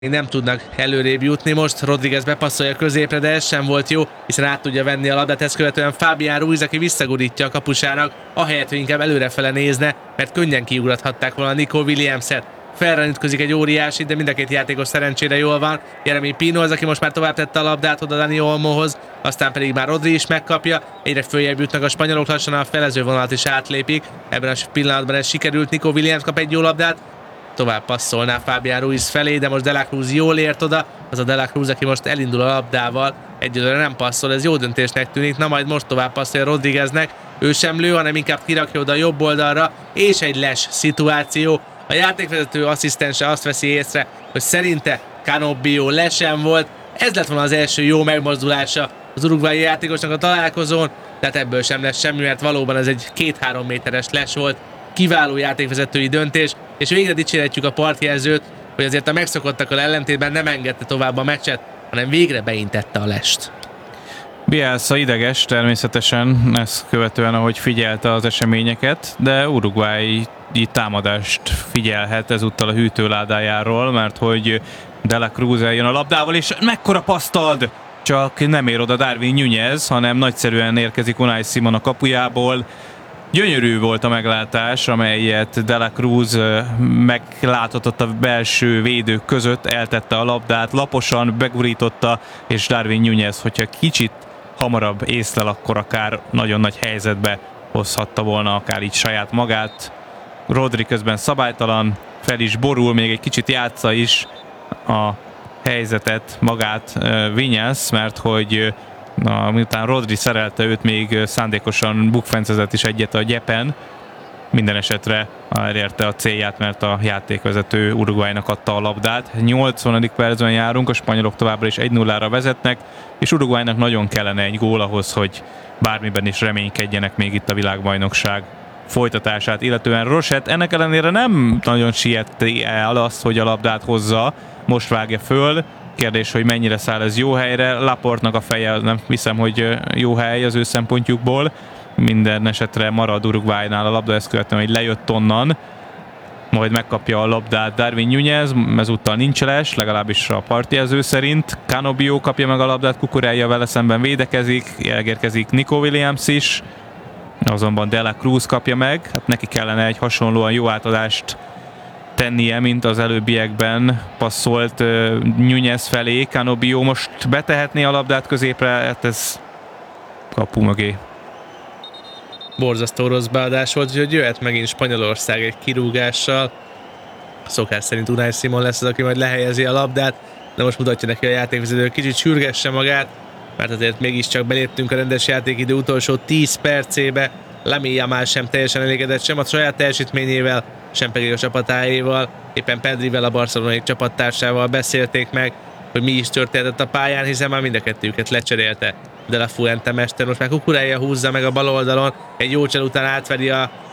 nem tudnak előrébb jutni. Most Rodriguez bepasszolja középre, de ez sem volt jó, hiszen át tudja venni a labdát, ezt követően Fabián Ruiz, aki visszagurítja a kapusának, ahelyett, hogy inkább előrefele nézne, mert könnyen kiugrathatták volna Nico Williams-et. Felre ütközik egy óriási, de mind a két játékos szerencsére jól van. Jeremy Pino az, aki most már tovább tette a labdát oda Dani Olmohoz, aztán pedig már Rodri is megkapja. Egyre följebb jutnak a spanyolok, lassan a felező vonalat is átlépik. Ebben a pillanatban ez sikerült, Nico Williams kap egy jó labdát, tovább passzolná Fabián Ruiz felé, de most De La Cruz jól ért oda. Az a De La Cruz, aki most elindul a labdával, egyelőre nem passzol, ez jó döntésnek tűnik. Na majd most tovább passzolja Rodrigueznek, ő sem lő, hanem inkább kirakja oda a jobb oldalra, és egy les szituáció. A játékvezető asszisztense azt veszi észre, hogy szerinte Canobbio lesen volt. Ez lett volna az első jó megmozdulása az uruguayi játékosnak a találkozón, tehát ebből sem lesz semmi, mert valóban ez egy 2-3 méteres les volt. Kiváló játékvezetői döntés, és végre dicsérhetjük a partjelzőt, hogy azért a megszokottakkal ellentétben nem engedte tovább a meccset, hanem végre beintette a lest. Bielsa ideges természetesen, ezt követően, ahogy figyelte az eseményeket, de uruguayi támadást figyelhet ezúttal a hűtőládájáról, mert hogy De La Cruz eljön a labdával, és mekkora paszt ad! Csak nem ér oda Darwin Núñez, hanem nagyszerűen érkezik Unai Simon a kapujából. Gyönyörű volt a meglátás, amelyet De La Cruz meglátott a belső védők között, eltette a labdát, laposan begurította, és Darwin Núñez, hogyha kicsit hamarabb észlel, akkor akár nagyon nagy helyzetbe hozhatta volna akár így saját magát. Rodri közben szabálytalan, fel is borul, még egy kicsit játsza is a helyzetet magát Vinyes, mert hogy miután Rodri szerelte őt, még szándékosan bukfencezett is egyet a gyepen. Minden esetre elérte a célját, mert a játékvezető Uruguaynak adta a labdát. 80. percben járunk, a spanyolok továbbra is 1-0-ra vezetnek, és Uruguaynak nagyon kellene egy gól ahhoz, hogy bármiben is reménykedjenek még itt a világbajnokság folytatását, illetően Roset ennek ellenére nem nagyon sieti el azt, hogy a labdát hozza, most vágja föl. Kérdés, hogy mennyire száll ez jó helyre. Laportnak a feje nem hiszem, hogy jó hely az ő szempontjukból. Minden esetre marad Uruguaynál a labda, ezt követően, hogy lejött onnan. Majd megkapja a labdát Darwin Núñez, ezúttal nincs les, legalábbis a partjelző szerint. Canobbio kapja meg a labdát, Cucurella vele szemben védekezik, elérkezik Nico Williams is, azonban De La Cruz kapja meg. Hát neki kellene egy hasonlóan jó átadást tennie, mint az előbbiekben passzolt Núñez felé. Canobbio most betehetné a labdát középre, hát ez kapu mögé. Borzasztó rossz beadás volt, úgyhogy jöhet megint Spanyolország egy kirúgással. Szokás szerint Unai Simon lesz az, aki majd lehelyezi a labdát, de most mutatja neki a játékvezető, kicsit sürgesse magát, mert azért mégiscsak beléptünk a rendes játékidő utolsó 10 percébe. Lamine Yamal sem teljesen elégedett sem a saját teljesítményével, sem pedig a csapatáéval. Éppen Pedrivel, a barcelonai csapattársával beszélték meg, hogy mi is történt a pályán, hiszen már mind a kettőjüket lecserélte De La Fuente mester. Most már Cucurella húzza meg a bal oldalon, egy jó csel után átveri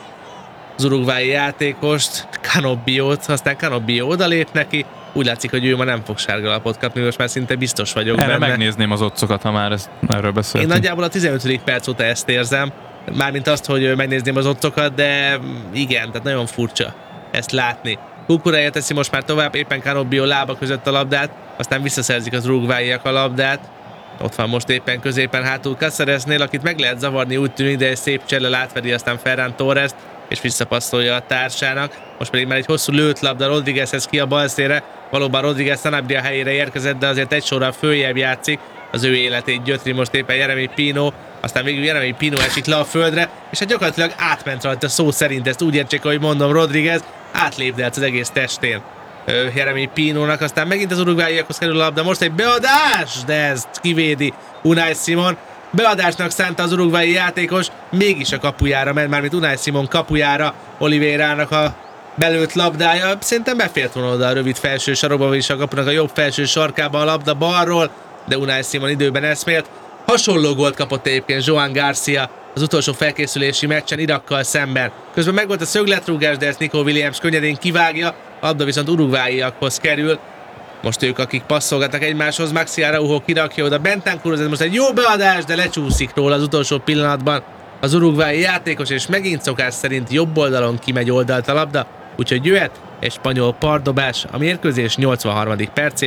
az uruguayi játékost, Canobbiót, aztán Canobbio odalép neki. Úgy látszik, hogy ő ma nem fog sárgalapot kapni, most már szinte biztos vagyok erre benne. Megnézném az otcokat, ha már erről beszéltünk. Én nagyjából a 15. perc óta ezt érzem, mármint azt, hogy megnézném az otcokat, de igen, tehát nagyon furcsa ezt látni. Cucurella teszi most már tovább, éppen Canobbio lába között a labdát, aztán visszaszerzik az uruguayiak a labdát. Ott van most éppen középen hátul Cáceresnél, akit meg lehet zavarni, úgy tűnik, de egy szép csellel átveri aztán Ferran Torrest, és visszapasszolja a társának. Most pedig már egy hosszú lőtt labda Rodriguezhez ki a balszére. Valóban Rodriguez Sanabria helyére érkezett, de azért egy sorral följebb játszik. Az ő életét gyötri most éppen Jeremy Pino, aztán végül Jeremy Pino esik le a földre, és hát gyakorlatilag átment rajta szó szerint, ezt úgy értsék, ahogy mondom, Rodriguez átlépdelt az egész testén Jeremy Pinónak, aztán megint az uruguayiakhoz kerül a labda, most egy beadás, de ezt kivédi Unai Simon. Beadásnak szánta az uruguayi játékos, mégis a kapujára ment, mármint Unai Simon kapujára Oliveira-nak a belőtt labdája. Szerintem befért volna oda a rövid felső sarokba, vagyis a kapunak a jobb felső sarkába a labda balról, de Unai Simon időben eszmélt. Hasonló gólt kapott egyébként Joan Garcia az utolsó felkészülési meccsen Irakkal szemben. Közben megvolt a szögletrúgás, de ezt Nico Williams könnyedén kivágja, labda viszont uruguayiakhoz kerül. Most ők, akik passzolgatnak egymáshoz, Maxi Araujo kirakja oda Bentancurhoz, ez most egy jó beadás, de lecsúszik róla az utolsó pillanatban az uruguayi játékos, és megint szokás szerint jobb oldalon kimegy oldalt a labda. úgyhogy jöhet egy spanyol pardobás a mérkőzés 83. percében.